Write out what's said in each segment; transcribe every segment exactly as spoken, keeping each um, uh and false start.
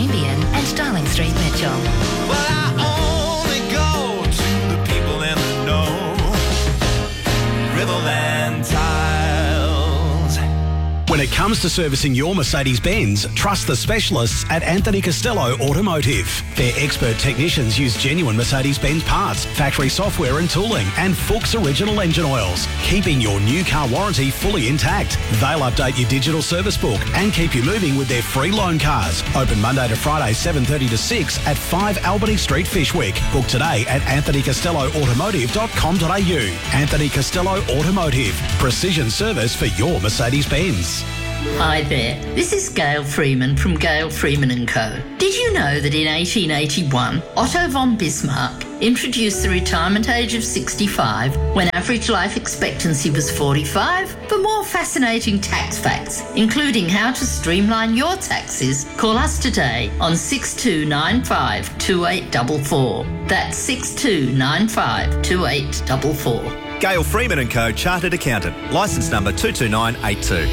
Queanbeyan and Darling Street, Mitchell. Well, I only go to the people in the know. Riverland Tiles. When it comes to servicing your Mercedes-Benz, trust the specialists at Anthony Costello Automotive. Their expert technicians use genuine Mercedes-Benz parts, factory software and tooling, and Fuchs original engine oils, keeping your new car warranty fully intact. They'll update your digital service book and keep you moving with their free loan cars. Open Monday to Friday, seven thirty to six at five Albany Street, Fishwick. Book today at anthony costello automotive dot com dot a u. Anthony Costello Automotive. Precision service for your Mercedes-Benz. Hi there, this is Gail Freeman from Gail Freeman and Co. Did you know that in eighteen eighty-one, Otto von Bismarck introduced the retirement age of sixty-five when average life expectancy was forty-five? For more fascinating tax facts, including how to streamline your taxes, call us today on six two nine five, two eight four four. That's six two nine five, two eight four four. Gail Freeman and Co. Chartered Accountant. Licence number two two nine eight two.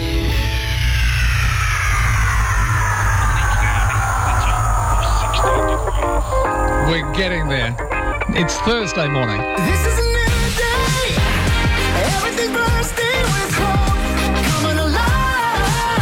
We're getting there. It's Thursday morning. This is a new day. Everything bursting with hope. Coming alive.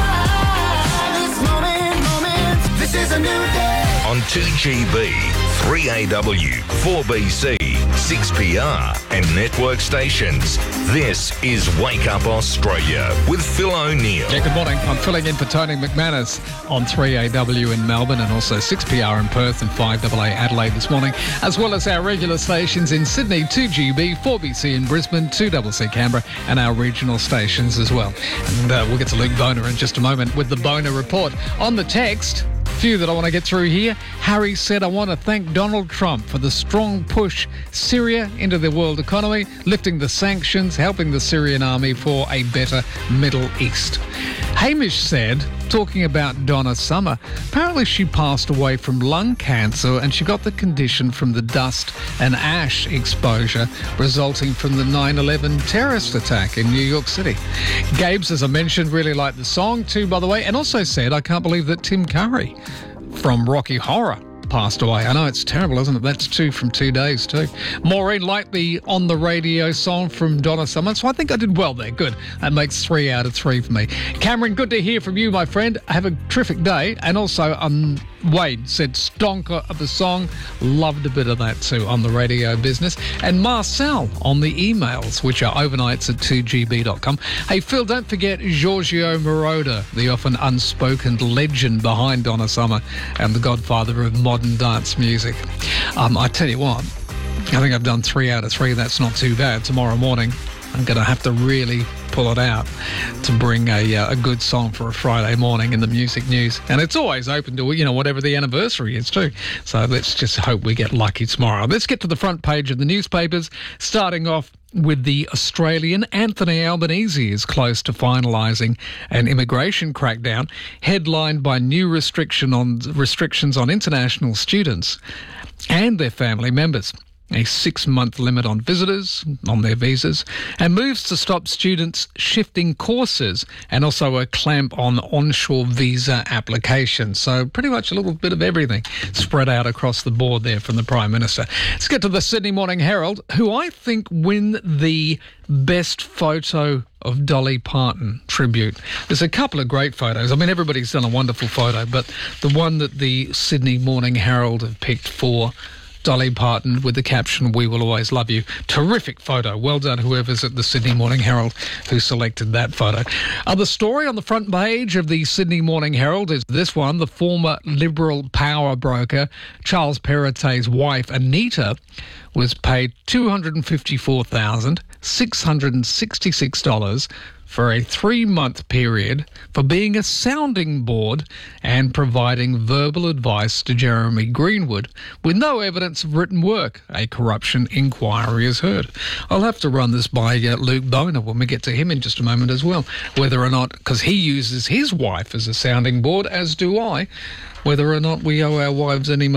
This moment, moment. This is a new day. On two G B, three A W, four B C, six P R and network stations. This is Wake Up Australia with Phil O'Neill. Yeah, good morning. I'm filling in for Tony McManus on three A W in Melbourne and also six P R in Perth and five A A Adelaide this morning, as well as our regular stations in Sydney, two G B, four B C in Brisbane, two C C Canberra, and our regional stations as well. And uh, we'll get to Luke Boner in just a moment with the Boner Report. On the text, few that I want to get through here. Harry said, I want to thank Donald Trump for the strong push Syria into the world economy, lifting the sanctions, helping the Syrian army for a better Middle East. Hamish said, talking about Donna Summer, apparently she passed away from lung cancer and she got the condition from the dust and ash exposure resulting from the nine eleven terrorist attack in New York City. Gabes, as I mentioned, really liked the song too, by the way, and also said, I can't believe that Tim Curry from Rocky Horror passed away. I know it's terrible, isn't it? That's two from two days too. Maureen liked the On the Radio song from Donna Summer, so I think I did well there. Good. That makes three out of three for me. Cameron, good to hear from you, my friend. Have a terrific day. And also, um, Wade said stonker of the song. Loved a bit of that too on the radio business. And Marcel on the emails, which are overnights at two g b dot com. Hey, Phil, don't forget Giorgio Moroder, the often unspoken legend behind Donna Summer and the godfather of modern dance music. Um, I tell you what, I think I've done three out of three. That's not too bad. Tomorrow morning, I'm going to have to really pull it out to bring a uh, a good song for a Friday morning in the music news. And it's always open to, you know, whatever the anniversary is too. So let's just hope we get lucky tomorrow. Let's get to the front page of the newspapers, starting off with the Australian. Anthony Albanese is close to finalising an immigration crackdown, headlined by new restriction on restrictions on international students and their family members. A six-month limit on visitors, on their visas, and moves to stop students shifting courses, and also a clamp on onshore visa applications. So pretty much a little bit of everything spread out across the board there from the Prime Minister. Let's get to the Sydney Morning Herald, who I think win the best photo of Dolly Parton tribute. There's a couple of great photos. I mean, everybody's done a wonderful photo, but the one that the Sydney Morning Herald have picked for Dolly Parton with the caption, "We will always love you." Terrific photo. Well done, whoever's at the Sydney Morning Herald who selected that photo. Other story on the front page of the Sydney Morning Herald is this one. The former Liberal power broker, Charles Perrottet's wife, Anita, was paid two hundred fifty-four thousand six hundred sixty-six dollars for a three-month period for being a sounding board and providing verbal advice to Jeremy Greenwood with no evidence of written work. A corruption inquiry is heard. I'll have to run this by uh, Luke Boner when we get to him in just a moment as well, whether or not, because he uses his wife as a sounding board, as do I, whether or not we owe our wives any money.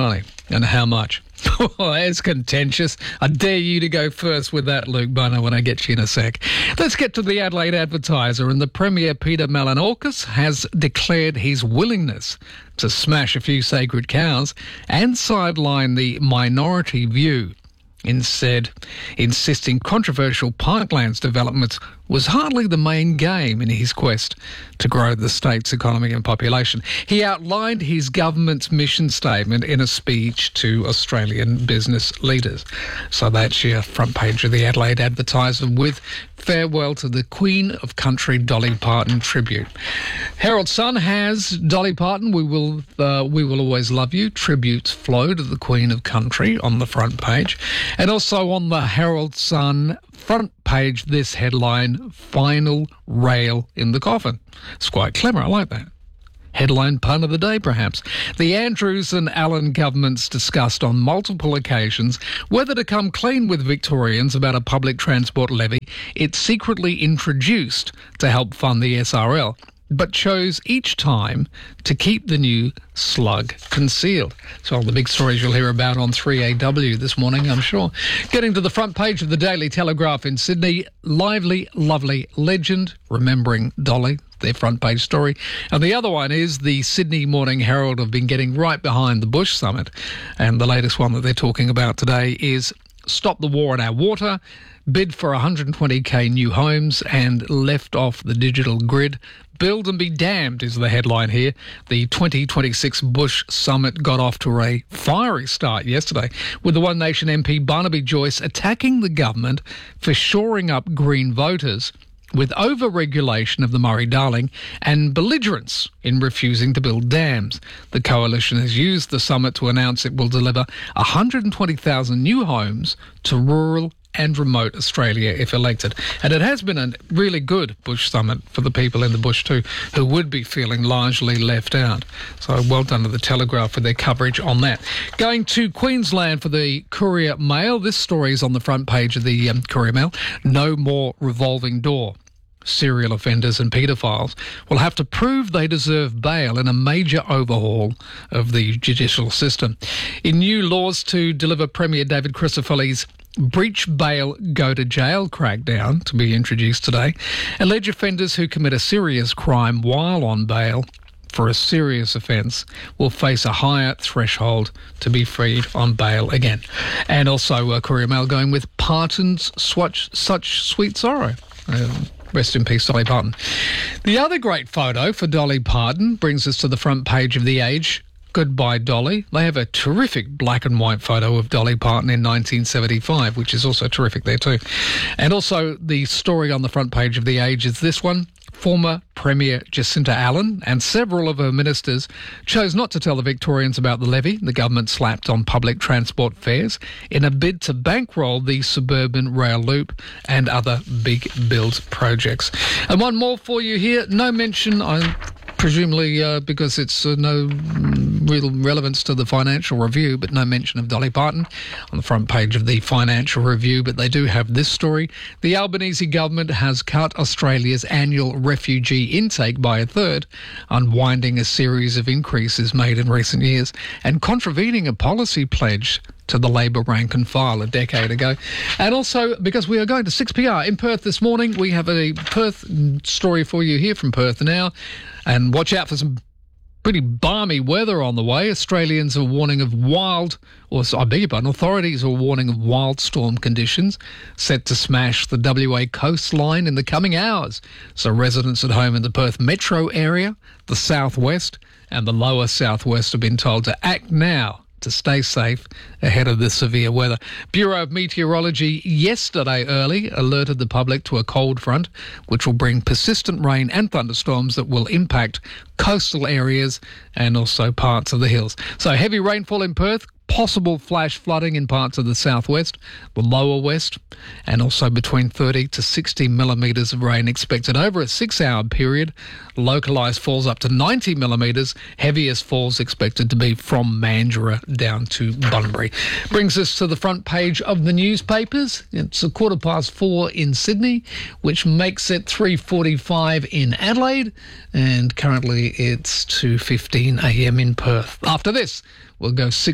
and how much? Oh, it's contentious. I dare you to go first with that, Luke Bunner, when I get you in a sec. Let's get to the Adelaide Advertiser, and the Premier, Peter Malinauskas, has declared his willingness to smash a few sacred cows and sideline the minority view, instead insisting controversial parklands developments was hardly the main game in his quest to grow the state's economy and population. He outlined his government's mission statement in a speech to Australian business leaders. So that's your front page of the Adelaide Advertiser with farewell to the Queen of Country, Dolly Parton tribute. Herald Sun has Dolly Parton, we will uh, we will always love you. Tributes flow to the Queen of Country on the front page. And also on the Herald Sun front page, this headline, final rail in the coffin. It's quite clever, I like that. Headline pun of the day, perhaps. The Andrews and Allen governments discussed on multiple occasions whether to come clean with Victorians about a public transport levy it secretly introduced to help fund the S R L, but chose each time to keep the new slug concealed. So all the big stories you'll hear about on three A W this morning, I'm sure. Getting to the front page of the Daily Telegraph in Sydney, lively, lovely legend, remembering Dolly, their front page story. And the other one is the Sydney Morning Herald have been getting right behind the Bush Summit. And the latest one that they're talking about today is Stop the War on Our Water, bid for one hundred twenty K new homes and left off the digital grid. Build and be damned is the headline here. The twenty twenty-six Bush Summit got off to a fiery start yesterday with the One Nation M P Barnaby Joyce attacking the government for shoring up Green voters with over-regulation of the Murray-Darling and belligerence in refusing to build dams. The coalition has used the summit to announce it will deliver one hundred twenty thousand new homes to rural and remote Australia if elected. And it has been a really good Bush Summit for the people in the bush too, who would be feeling largely left out. So well done to the Telegraph for their coverage on that. Going to Queensland for the Courier Mail. This story is on the front page of the um, Courier Mail. No more revolving door. Serial offenders and paedophiles will have to prove they deserve bail in a major overhaul of the judicial system. In new laws to deliver Premier David Crisafulli's breach bail go to jail crackdown to be introduced today, alleged offenders who commit a serious crime while on bail for a serious offence will face a higher threshold to be freed on bail again. And also uh, Courier Mail going with Parton's such, such sweet sorrow. Um, Rest in peace, Dolly Parton. The other great photo for Dolly Parton brings us to the front page of The Age. Goodbye, Dolly. They have a terrific black and white photo of Dolly Parton in nineteen seventy-five, which is also terrific there too. And also the story on the front page of The Age is this one. Former Premier Jacinta Allen and several of her ministers chose not to tell the Victorians about the levy the government slapped on public transport fares in a bid to bankroll the suburban rail loop and other big build projects. And one more for you here. No mention, I presumably uh, because it's uh, no real relevance to the Financial Review, but no mention of Dolly Parton on the front page of the Financial Review. But they do have this story. The Albanese government has cut Australia's annual refugee intake by a third, unwinding a series of increases made in recent years and contravening a policy pledge to the Labor rank and file a decade ago. And also, because we are going to six P R in Perth this morning, we have a Perth story for you here from Perth now. And watch out for some pretty balmy weather on the way. Australians are warning of wild, or I beg your pardon, authorities are warning of wild storm conditions set to smash the W A coastline in the coming hours. So residents at home in the Perth metro area, the southwest and the lower southwest have been told to act now to stay safe ahead of the severe weather. Bureau of Meteorology yesterday early alerted the public to a cold front which will bring persistent rain and thunderstorms that will impact coastal areas and also parts of the hills. So heavy rainfall in Perth, possible flash flooding in parts of the southwest, the lower west, and also between thirty to sixty millimetres of rain expected over a six-hour period. Localised falls up to ninety millimetres. Heaviest falls expected to be from Mandurah down to Bunbury. Brings us to the front page of the newspapers. It's a quarter past four in Sydney, which makes it three forty-five in Adelaide, and currently it's two fifteen a m in Perth. After this, we'll go six feet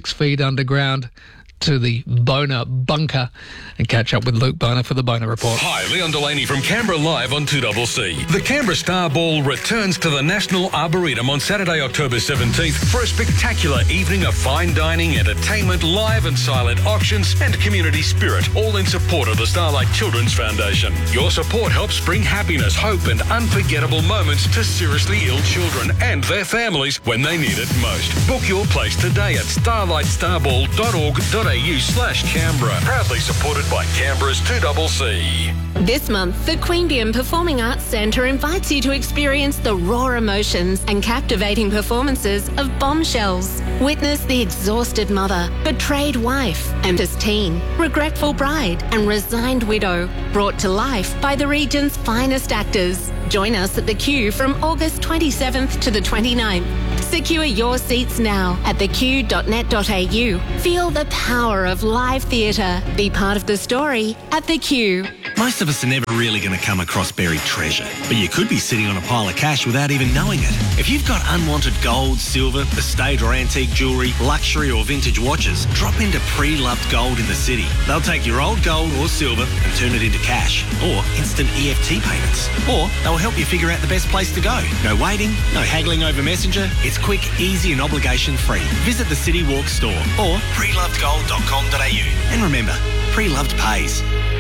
underground to the Bonar bunker and catch up with Luke Bonar for the Bonar Report. Hi, Leon Delaney from Canberra Live on two C C. The Canberra Star Ball returns to the National Arboretum on Saturday, October seventeenth for a spectacular evening of fine dining, entertainment, live and silent auctions and community spirit, all in support of the Starlight Children's Foundation. Your support helps bring happiness, hope and unforgettable moments to seriously ill children and their families when they need it most. Book your place today at starlight starball dot org dot a u slash Canberra. Proudly supported by Canberra's two C C. This month, the Queanbeyan Performing Arts Centre invites you to experience the raw emotions and captivating performances of Bombshells. Witness the exhausted mother, betrayed wife, empty teen, regretful bride and resigned widow, brought to life by the region's finest actors. Join us at the Q from August twenty-seventh to the twenty-ninth. Secure your seats now at the q dot net dot a u. Feel the power of live theatre. Be part of the story at the Q. Most of us are never really going to come across buried treasure, but you could be sitting on a pile of cash without even knowing it. If you've got unwanted gold, silver, estate or antique jewellery, luxury or vintage watches, drop into Pre-Loved Gold in the city. They'll take your old gold or silver and turn it into cash or instant E F T payments. Or they'll help you figure out the best place to go. No waiting, no haggling over Messenger. It's quick, easy and obligation free. Visit the City Walk store or pre loved gold dot com dot a u. And remember, Pre-Loved pays.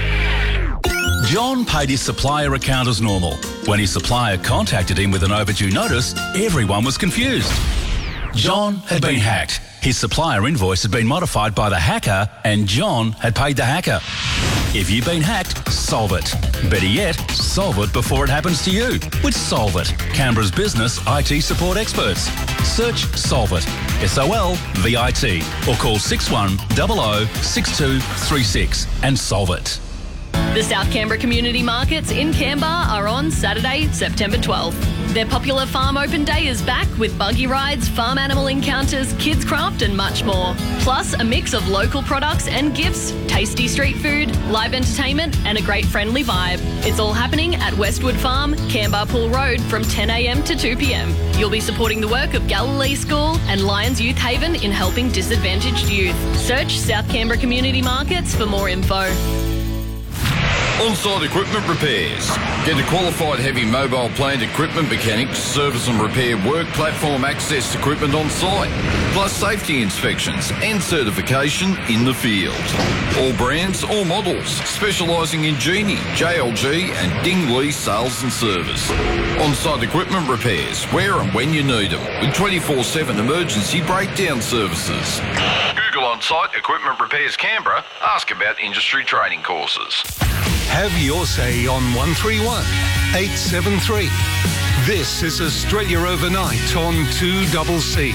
John paid his supplier account as normal. When his supplier contacted him with an overdue notice, everyone was confused. John had been hacked. His supplier invoice had been modified by the hacker and John had paid the hacker. If you've been hacked, solve it. Better yet, solve it before it happens to you with Solve It, Canberra's business I T support experts. Search Solve It, S O L V I T, or call six one zero zero six two three six and solve it. The South Canberra Community Markets in Canberra are on Saturday, September twelfth. Their popular Farm Open Day is back with buggy rides, farm animal encounters, kids craft and much more. Plus a mix of local products and gifts, tasty street food, live entertainment and a great friendly vibe. It's all happening at Westwood Farm, Canberra Pool Road from ten a m to two p m. You'll be supporting the work of Galilee School and Lions Youth Haven in helping disadvantaged youth. Search South Canberra Community Markets for more info. On-site equipment repairs. Get a qualified heavy mobile plant equipment mechanic to service and repair work platform access equipment on site, plus safety inspections and certification in the field. All brands, all models, specialising in Genie, J L G and Dingley sales and service. On-site equipment repairs, where and when you need them, with twenty-four seven emergency breakdown services. Google On-site Equipment Repairs Canberra. Ask about industry training courses. Have your say on one three one eight seven three. This is Australia Overnight on two C C.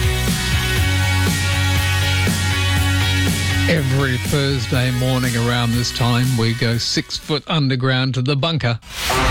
Every Thursday morning around this time, we go six foot underground to the bunker.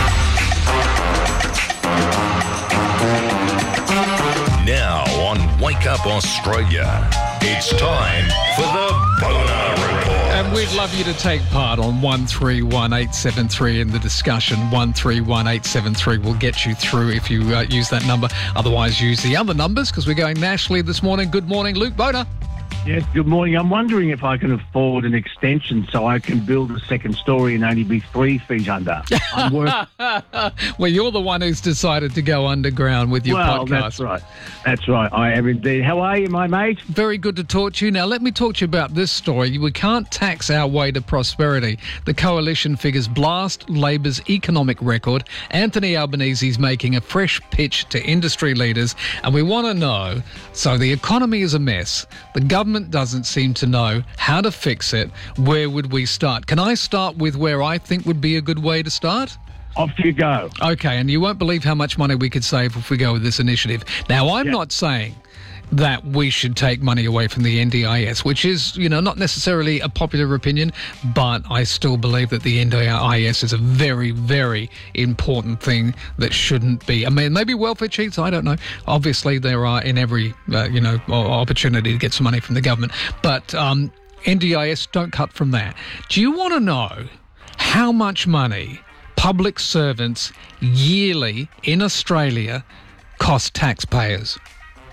Now on Wake Up Australia, it's time for the Bonar Report. And we'd love you to take part on one three one eight seven three in the discussion. one three one eight seven three will get you through if you uh, use that number. Otherwise, use the other numbers because we're going nationally this morning. Good morning, Luke Bonar. Yes, good morning. I'm wondering if I can afford an extension so I can build a second story and only be three feet under. I'm work- well, you're the one who's decided to go underground with your well, podcast. That's right. That's right. I am indeed. How are you, my mate? Very good to talk to you. Now, let me talk to you about this story. We can't tax our way to prosperity. The coalition figures blast Labor's economic record. Anthony Albanese's making a fresh pitch to industry leaders, and we want to know, so the economy is a mess. The government doesn't seem to know how to fix it. Where would we start? Can I start with where I think would be a good way to start? Off you go. Okay, and you won't believe how much money we could save if we go with this initiative. Now, I'm Yep. not saying that we should take money away from the N D I S, which is, you know, not necessarily a popular opinion, but I still believe that the N D I S is a very, very important thing that shouldn't be. I mean, maybe welfare cheats, I don't know. Obviously, there are in every, uh, you know, opportunity to get some money from the government, but um, N D I S, don't cut from that. Do you want to know how much money public servants yearly in Australia cost taxpayers?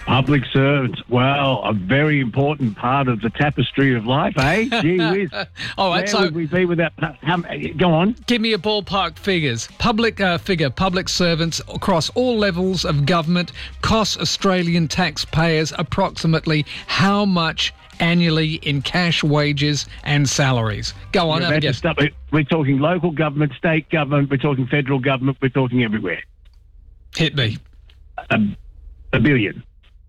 Public servants, well, a very important part of the tapestry of life, eh? Gee whiz. All right, Where so would we be without... How, go on. give me a ballpark figures. Public uh, figure, public servants across all levels of government cost Australian taxpayers approximately how much annually in cash wages and salaries? Go on, We've have a had to guess. stop it. We're talking local government, state government, we're talking federal government, we're talking everywhere. Hit me. A, a billion.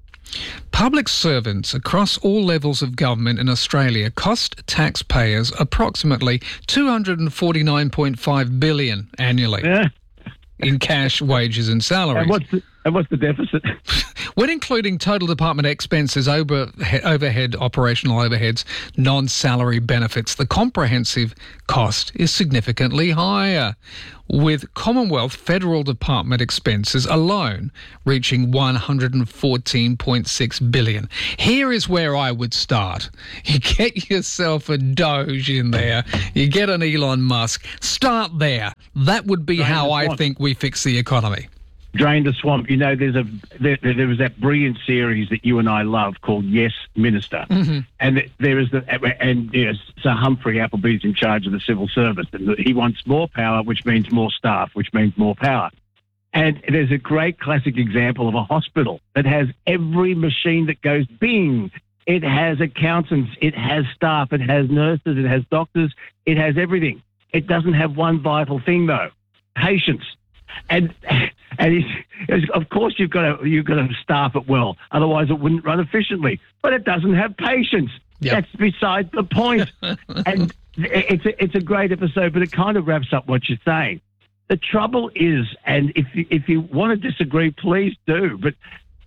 Public servants across all levels of government in Australia cost taxpayers approximately two hundred forty-nine point five billion dollars annually Yeah. in cash, wages and salaries. And what's the, and what's the deficit? When including total department expenses, over, overhead, operational overheads, non-salary benefits, the comprehensive cost is significantly higher, with Commonwealth federal department expenses alone reaching one hundred fourteen point six billion dollars. Here is where I would start. You get yourself a Doge in there, you get an Elon Musk, start there. That would be Drain how the I swamp. think we fix the economy. Drain the swamp. You know, there's a there, there was that brilliant series that you and I love called Yes, Minister. Mm-hmm. And there is the and yes, Sir Humphrey Appleby's in charge of the civil service, and he wants more power, which means more staff, which means more power. And there's a great classic example of a hospital that has every machine that goes bing. It has accountants, it has staff, it has nurses, it has doctors, it has everything. It doesn't have one vital thing though: patience. And and it's, it's, of course you've got to you've got to staff it well, otherwise it wouldn't run efficiently. But it doesn't have patience. Yep. That's beside the point. And it's a, it's a great episode, but it kind of wraps up what you're saying. The trouble is, and if you, if you want to disagree, please do. But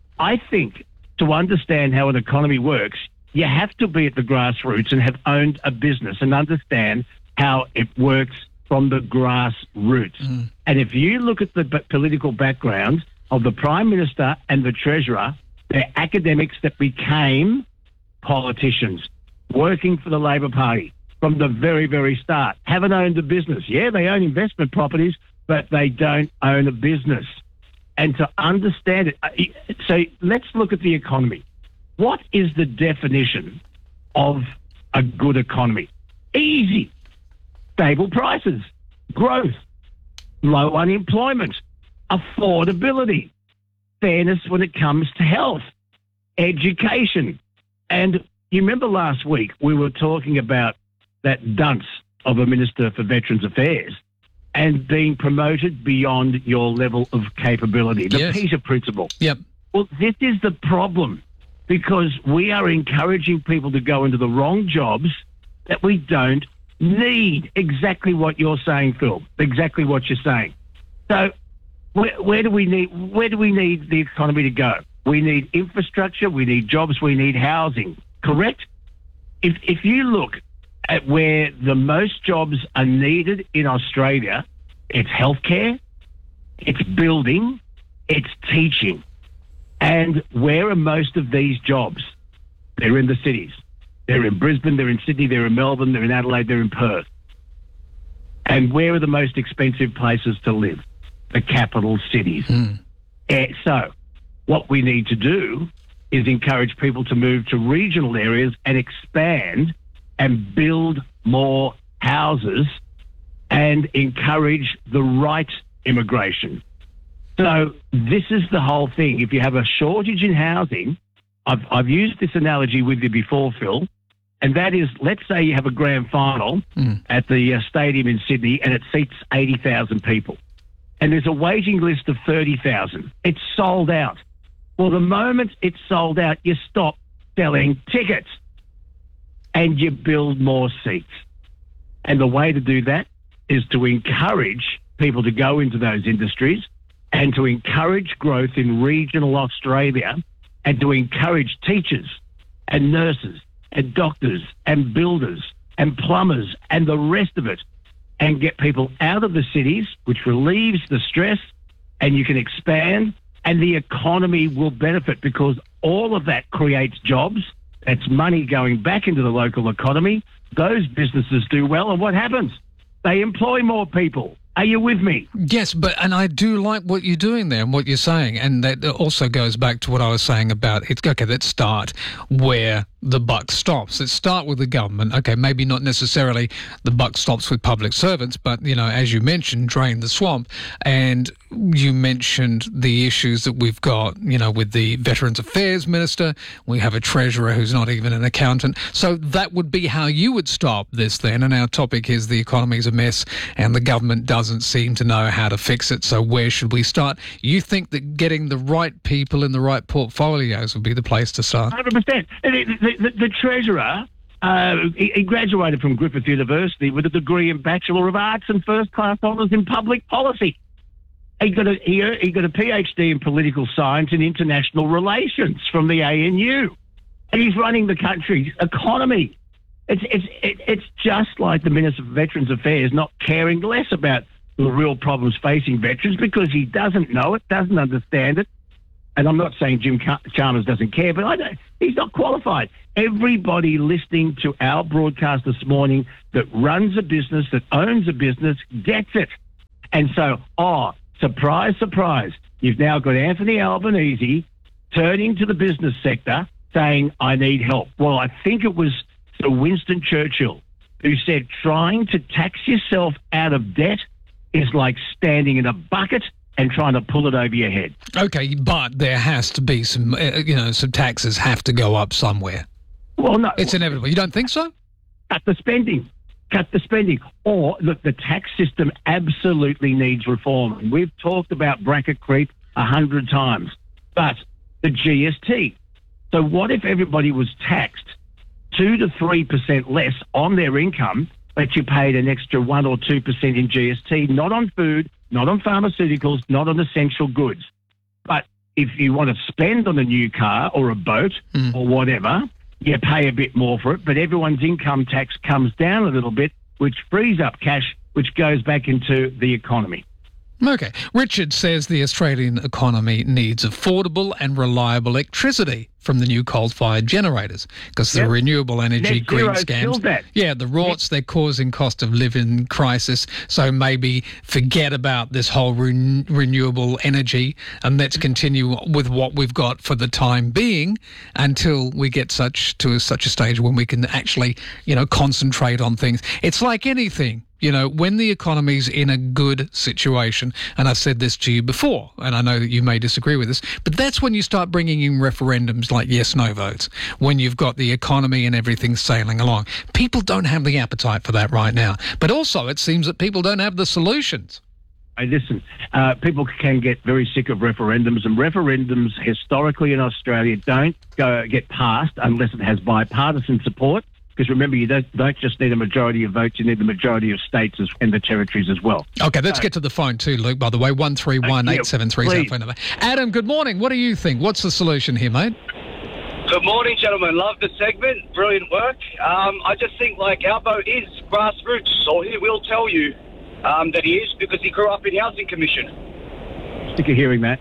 I think to understand how an economy works, you have to be at the grassroots and have owned a business and understand how it works from the grassroots. Mm. And if you look at the b- political background of the Prime Minister and the Treasurer, they're academics that became politicians, working for the Labor Party from the very, very start. Haven't owned a business. Yeah, they own investment properties, but they don't own a business. And to understand it, so let's look at the economy. What is the definition of a good economy? Easy. Stable prices, growth, low unemployment, affordability, fairness when it comes to health, education. And you remember last week we were talking about that dunce of a Minister for Veterans Affairs and being promoted beyond your level of capability, the Yes. Peter Principle. Yep. Well, this is the problem, because we are encouraging people to go into the wrong jobs that we don't need. Exactly what you're saying, Phil. Exactly what you're saying. So where, where do we need where do we need the economy to go? We need infrastructure, we need jobs, we need housing. Correct? If if you look at where the most jobs are needed in Australia, it's healthcare, it's building, it's teaching. And where are most of these jobs? They're in the cities. They're in Brisbane, they're in Sydney, they're in Melbourne, they're in Adelaide, they're in Perth. And where are the most expensive places to live? The capital cities. Mm. Eh, so what we need to do is encourage people to move to regional areas and expand and build more houses and encourage the right immigration. So this is the whole thing. If you have a shortage in housing, I've, I've used this analogy with you before, Phil, and that is, let's say you have a grand final Mm. at the uh, stadium in Sydney and it seats eighty thousand people. And there's a waiting list of thirty thousand. It's sold out. Well, the moment it's sold out, you stop selling tickets and you build more seats. And the way to do that is to encourage people to go into those industries and to encourage growth in regional Australia and to encourage teachers and nurses and doctors and builders and plumbers and the rest of it, and get people out of the cities, which relieves the stress, and you can expand, and the economy will benefit, because all of that creates jobs. That's money going back into the local economy. Those businesses do well, and what happens? They employ more people, Are you with me? Yes, but and I do like what you're doing there and what you're saying, and that also goes back to what I was saying about it's okay. Let's start where the buck stops. Let's start with the government. Okay, maybe not necessarily the buck stops with public servants, but you know, as you mentioned, drain the swamp, and you mentioned the issues that we've got. You know, with the Veterans Affairs Minister, we have a treasurer who's not even an accountant. So that would be how you would stop this then. And our topic is the economy's a mess, and the government doesn't seem to know how to fix it. So where should we start? You think that getting the right people in the right portfolios would be the place to start? one hundred percent. The, the, the, the treasurer, uh, he, he graduated from Griffith University with a degree in Bachelor of Arts and first-class honours in public policy. He got a he, he got a PhD in political science and international relations from the A N U, and he's running the country's economy. It's it's it, it's just like the Minister for Veterans Affairs not caring less about the real problems facing veterans because he doesn't know it, doesn't understand it. And I'm not saying Jim Chalmers doesn't care, but I don't, he's not qualified. Everybody listening to our broadcast this morning that runs a business, that owns a business, gets it. And so, oh, surprise, surprise, you've now got Anthony Albanese turning to the business sector saying, I need help. Well, I think it was Sir Winston Churchill who said trying to tax yourself out of debt is like standing in a bucket and trying to pull it over your head. Okay, but there has to be some, uh, you know, some taxes have to go up somewhere. Well, no. It's inevitable. You don't think so? Cut the spending. Cut the spending. Or, look, the tax system absolutely needs reform. And we've talked about bracket creep a hundred times. But the G S T. So what if everybody was taxed two to three percent less on their income, but you paid an extra one or two percent in G S T, not on food, not on pharmaceuticals, not on essential goods. But if you want to spend on a new car or a boat mm. or whatever, you pay a bit more for it, but everyone's income tax comes down a little bit, which frees up cash, which goes back into the economy. Okay. Richard says the Australian economy needs affordable and reliable electricity from the new coal-fired generators because the Yep. renewable energy Net green zero scams. kills that. Yeah, the rorts, they're causing cost of living crisis. So maybe forget about this whole re- renewable energy and let's continue with what we've got for the time being until we get such to such a stage when we can actually, you know, concentrate on things. It's like anything. You know, when the economy's in a good situation, and I've said this to you before, and I know that you may disagree with this, but that's when you start bringing in referendums like yes-no votes, when you've got the economy and everything sailing along. People don't have the appetite for that right now. But also, it seems that people don't have the solutions. Hey, listen, uh, people can get very sick of referendums, and referendums historically in Australia don't go, get passed unless it has bipartisan support. Because remember, you don't, don't just need a majority of votes, you need the majority of states as, and the territories as well. Okay, let's so, get to the phone too, Luke, by the way. one three one, eight seven three is our phone number. Adam, good morning. What do you think? What's the solution here, mate? Good morning, gentlemen. Love the segment. Brilliant work. Um, I just think, like, Albo is grassroots, or he will tell you um, that he is because he grew up in the Housing Commission. Sick of hearing that.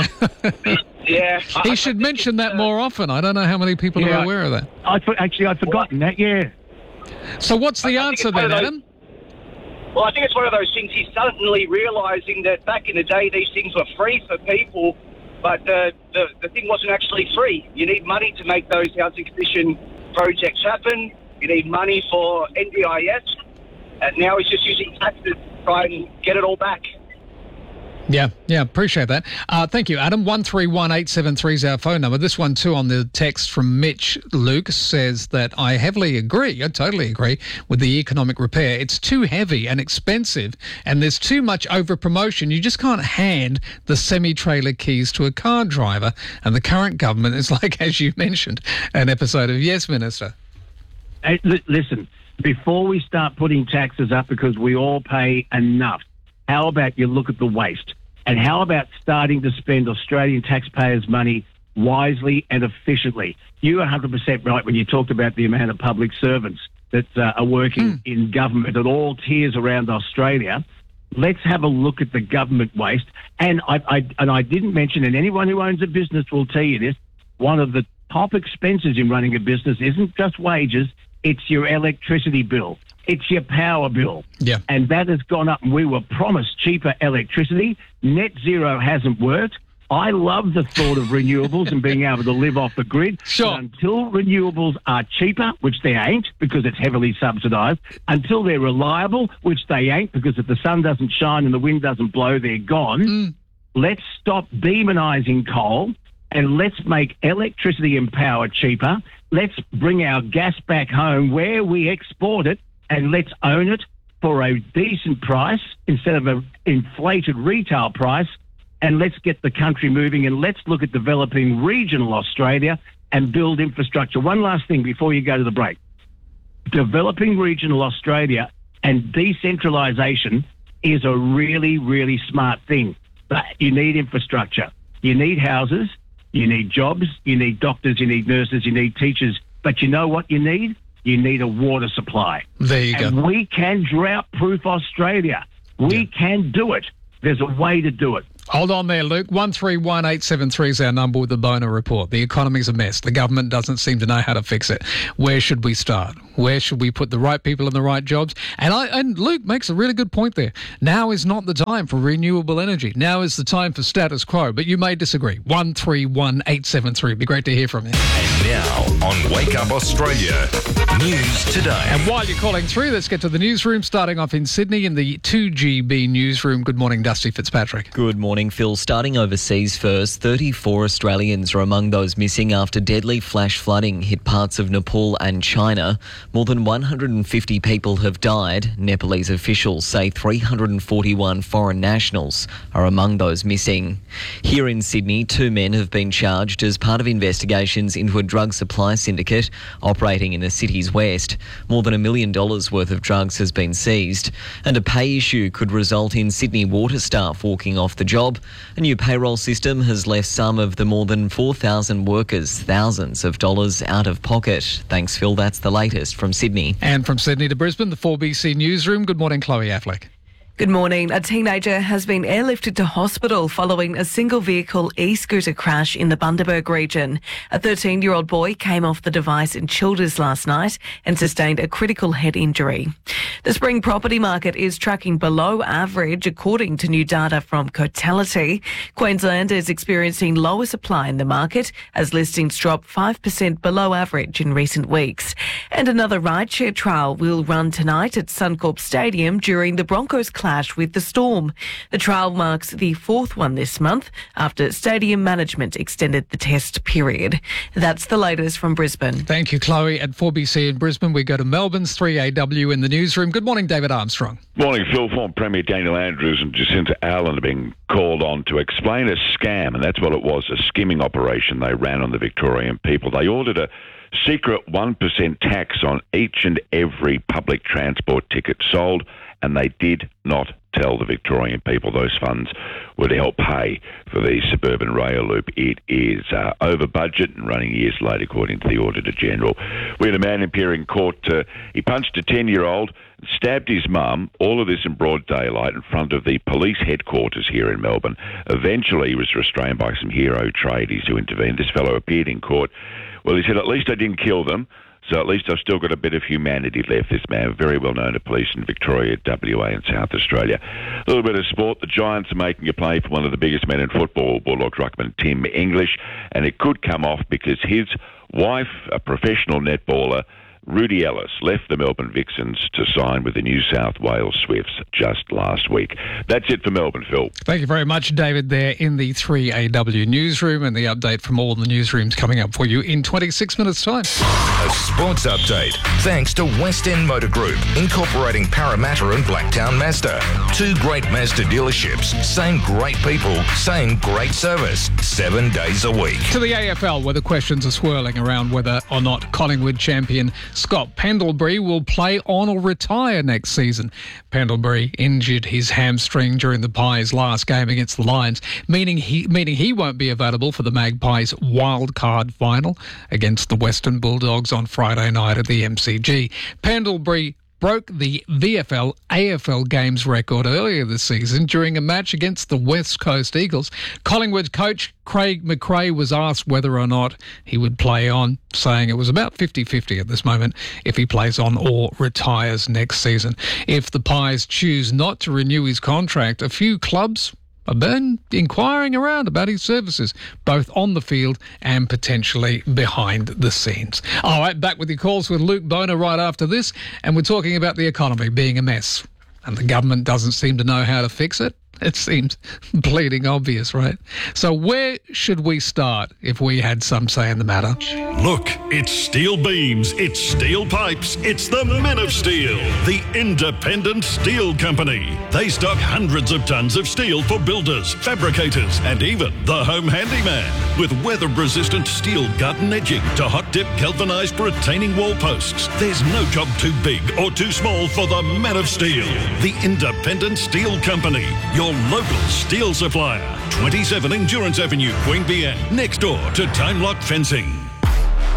Yeah. He I, should I mention that more often. I don't know how many people yeah, are aware of that. I, actually, I'd forgotten that, yeah. So what's the I, answer I then, those, Adam? Well, I think it's one of those things. He's suddenly realising that back in the day, these things were free for people, but uh, the, the thing wasn't actually free. You need money to make those Housing Commission projects happen. You need money for N D I S. And now he's just using taxes to try and get it all back. Yeah, yeah, appreciate that. Uh, thank you, Adam. one three one, eight seven three is our phone number. This one, too, on the text from Mitch Luke says that I heavily agree, I totally agree, with the economic repair. It's too heavy and expensive, and there's too much over-promotion. You just can't hand the semi-trailer keys to a car driver, and the current government is like, as you mentioned, an episode of Yes, Minister. Hey, li- listen, before we start putting taxes up because we all pay enough, how about you look at the waste? And how about starting to spend Australian taxpayers' money wisely and efficiently? You were one hundred percent right when you talked about the amount of public servants that uh, are working mm. in government at all tiers around Australia. Let's have a look at the government waste. And I, I, and I didn't mention, and anyone who owns a business will tell you this, one of the top expenses in running a business isn't just wages, it's your electricity bill. It's your power bill. Yeah. And that has gone up. And we were promised cheaper electricity. Net zero hasn't worked. I love the thought of renewables and being able to live off the grid. Sure. But until renewables are cheaper, which they ain't because it's heavily subsidised, until they're reliable, which they ain't because if the sun doesn't shine and the wind doesn't blow, they're gone. Mm. Let's stop demonising coal and let's make electricity and power cheaper. Let's bring our gas back home where we export it and let's own it for a decent price instead of an inflated retail price. And let's get the country moving and let's look at developing regional Australia and build infrastructure. One last thing before you go to the break. Developing regional Australia and decentralisation is a really, really smart thing. But you need infrastructure. You need houses. You need jobs. You need doctors. You need nurses. You need teachers. But you know what you need? You need a water supply. There you and go. we can drought-proof Australia. We Yeah. can do it. There's a way to do it. Hold on there, Luke. one three one eight seven three is our number with the Boner Report. The economy's a mess. The government doesn't seem to know how to fix it. Where should we start? Where should we put the right people in the right jobs? And I and Luke makes a really good point there. Now is not the time for renewable energy. Now is the time for status quo. But you may disagree. one three one eight seven three. It'd be great to hear from you. And now on Wake Up Australia, News Today. And while you're calling through, let's get to the newsroom, starting off in Sydney in the two G B newsroom. Good morning, Dusty Fitzpatrick. Good morning, Phil. Starting overseas first, thirty-four Australians are among those missing after deadly flash flooding hit parts of Nepal and China. More than one hundred fifty people have died. Nepalese officials say three hundred forty-one foreign nationals are among those missing. Here in Sydney, two men have been charged as part of investigations into a drug supply syndicate operating in the city's west. More than a million dollars worth of drugs has been seized, and a pay issue could result in Sydney water staff walking off the job. A new payroll system has left some of the more than four thousand workers thousands of dollars out of pocket. Thanks, Phil. That's the latest from Sydney. And from Sydney to Brisbane, the four B C newsroom. Good morning, Chloe Affleck. Good morning. A teenager has been airlifted to hospital following a single-vehicle e-scooter crash in the Bundaberg region. A thirteen-year-old boy came off the device in Childers last night and sustained a critical head injury. The spring property market is tracking below average, according to new data from Cotality. Queensland is experiencing lower supply in the market as listings drop five percent below average in recent weeks. And another rideshare trial will run tonight at Suncorp Stadium during the Broncos clash with the Storm. The trial marks the fourth one this month after stadium management extended the test period. That's the latest from Brisbane. Thank you, Chloe. At four B C in Brisbane, we go to Melbourne's three A W in the newsroom. Good morning, David Armstrong. Morning, Phil. Former Premier Daniel Andrews and Jacinta Allen are being called on to explain a scam, and that's what it was, a skimming operation they ran on the Victorian people. They ordered a secret one percent tax on each and every public transport ticket sold, and they did not tell the Victorian people those funds were to help pay for the suburban rail loop. It is uh, over budget and running years late, according to the Auditor General. We had a man appear in court. Uh, he punched a ten-year-old, stabbed his mum, all of this in broad daylight in front of the police headquarters here in Melbourne. Eventually, he was restrained by some hero tradies who intervened. This fellow appeared in court. Well, he said, at least I didn't kill them, so at least I've still got a bit of humanity left. This man, very well known to police in Victoria, W A and South Australia. A little bit of sport. The Giants are making a play for one of the biggest men in football, Bulldog ruckman Tim English, and it could come off because his wife, a professional netballer, Rudy Ellis, left the Melbourne Vixens to sign with the New South Wales Swifts just last week. That's it for Melbourne, Phil. Thank you very much, David, there in the three A W newsroom, and the update from all the newsrooms coming up for you in twenty-six minutes' time. A sports update thanks to West End Motor Group, incorporating Parramatta and Blacktown Mazda. Two great Mazda dealerships, same great people, same great service, seven days a week. To the A F L, where the questions are swirling around whether or not Collingwood champion Scott Pendlebury will play on or retire next season. Pendlebury injured his hamstring during the Pies' last game against the Lions, meaning he meaning he won't be available for the Magpies' wild card final against the Western Bulldogs on Friday night at the M C G. Pendlebury broke the V F L A F L games record earlier this season during a match against the West Coast Eagles. Collingwood coach Craig McRae was asked whether or not he would play on, saying it was about fifty-fifty at this moment if he plays on or retires next season. If the Pies choose not to renew his contract, a few clubs have been inquiring around about his services, both on the field and potentially behind the scenes. All right, back with your calls with Luke Boner right after this, and we're talking about the economy being a mess, and the government doesn't seem to know how to fix it. It seems bleeding obvious, right? So where should we start if we had some say in the matter? Look, it's steel beams, it's steel pipes, it's the Men of Steel, the independent steel company. They stock hundreds of tons of steel for builders, fabricators, and even the home handyman. With weather-resistant steel garden edging to hot-dip galvanised retaining wall posts, there's no job too big or too small for the Men of Steel, the independent steel company. Your local steel supplier. twenty-seven Endurance Avenue, Queanbeyan, next door to Time Lock Fencing.